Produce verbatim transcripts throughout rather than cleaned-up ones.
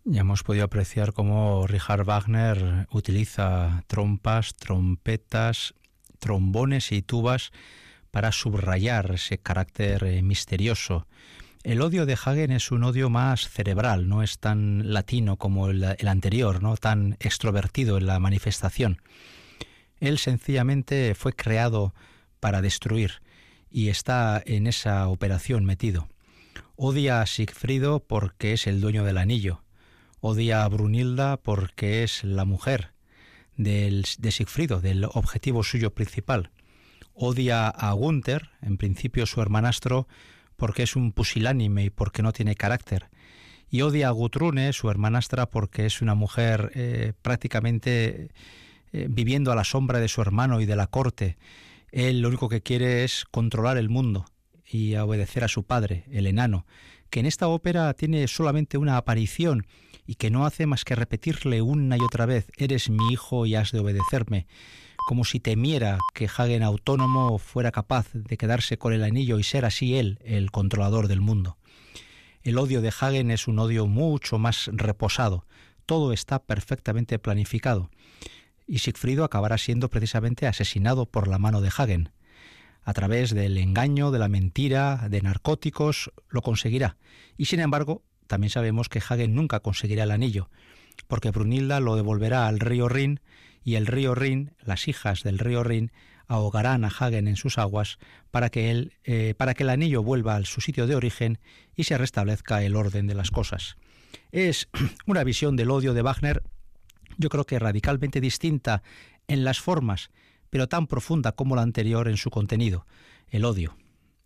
Ya hemos podido apreciar cómo Richard Wagner utiliza trompas, trompetas, trombones y tubas para subrayar ese carácter eh, misterioso. El odio de Hagen es un odio más cerebral, no es tan latino como el, el anterior, no tan extrovertido en la manifestación. Él sencillamente fue creado para destruir y está en esa operación metido. Odia a Sigfrido porque es el dueño del anillo. Odia a Brunilda porque es la mujer del, de Sigfrido, del objetivo suyo principal. Odia a Gunther, en principio su hermanastro, porque es un pusilánime y porque no tiene carácter. Y odia a Gutrune, su hermanastra, porque es una mujer eh, prácticamente eh, viviendo a la sombra de su hermano y de la corte. Él lo único que quiere es controlar el mundo y obedecer a su padre, el enano, que en esta ópera tiene solamente una aparición y que no hace más que repetirle una y otra vez: eres mi hijo y has de obedecerme, como si temiera que Hagen autónomo fuera capaz de quedarse con el anillo y ser así él el controlador del mundo. El odio de Hagen es un odio mucho más reposado, todo está perfectamente planificado, y Sigfrido acabará siendo precisamente asesinado por la mano de Hagen. A través del engaño, de la mentira, de narcóticos, lo conseguirá. Y sin embargo, también sabemos que Hagen nunca conseguirá el anillo, porque Brunilda lo devolverá al río Rin, y el río Rin, las hijas del río Rin, ahogarán a Hagen en sus aguas para que, él, eh, para que el anillo vuelva a su sitio de origen y se restablezca el orden de las cosas. Es una visión del odio de Wagner, yo creo que radicalmente distinta en las formas, pero tan profunda como la anterior en su contenido, el odio.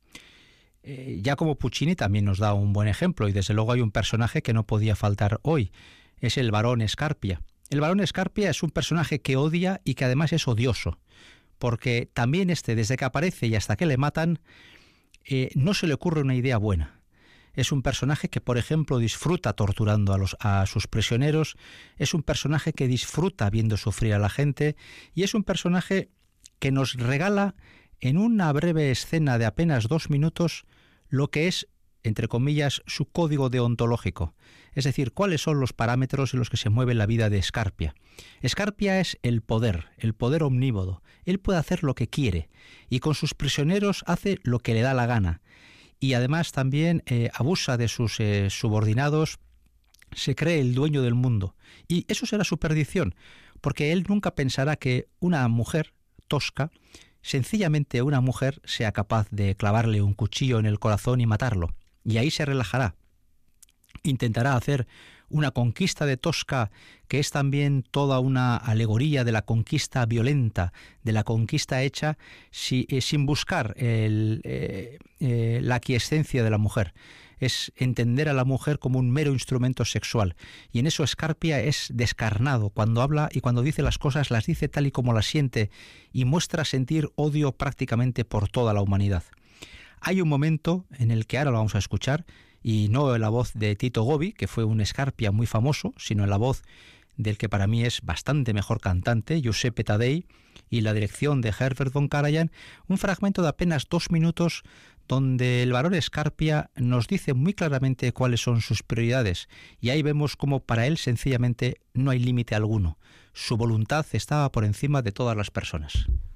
Eh, Giacomo Puccini también nos da un buen ejemplo, y desde luego hay un personaje que no podía faltar hoy, es el barón Scarpia. El barón Scarpia es un personaje que odia y que además es odioso, porque también este, desde que aparece y hasta que le matan, eh, no se le ocurre una idea buena. Es un personaje que, por ejemplo, disfruta torturando a, los, a sus prisioneros, es un personaje que disfruta viendo sufrir a la gente, y es un personaje que nos regala en una breve escena de apenas dos minutos lo que es, entre comillas, su código deontológico, es decir, cuáles son los parámetros en los que se mueve la vida de Scarpia. Scarpia es el poder, el poder omnívodo. Él puede hacer lo que quiere y con sus prisioneros hace lo que le da la gana, y además también eh, abusa de sus eh, subordinados, se cree el dueño del mundo, y eso será su perdición, porque él nunca pensará que una mujer tosca, sencillamente una mujer, sea capaz de clavarle un cuchillo en el corazón y matarlo, y ahí se relajará. Intentará hacer una conquista de Tosca que es también toda una alegoría de la conquista violenta, de la conquista hecha si, eh, sin buscar el, eh, eh, la aquiescencia de la mujer. Es entender a la mujer como un mero instrumento sexual, y en eso Scarpia es descarnado. Cuando habla y cuando dice las cosas, las dice tal y como las siente, y muestra sentir odio prácticamente por toda la humanidad. Hay un momento en el que ahora lo vamos a escuchar, y no en la voz de Tito Gobi, que fue un Scarpia muy famoso, sino en la voz del que para mí es bastante mejor cantante, Giuseppe Taddei, y la dirección de Herbert von Karajan, un fragmento de apenas dos minutos donde el barón Scarpia nos dice muy claramente cuáles son sus prioridades, y ahí vemos cómo para él sencillamente no hay límite alguno. Su voluntad estaba por encima de todas las personas.